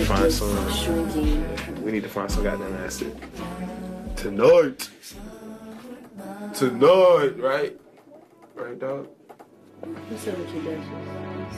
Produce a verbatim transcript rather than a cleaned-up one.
find some. Shrinking. We need to find some goddamn acid. Tonight. Tonight, right? Right, dog? What's up with your dashes?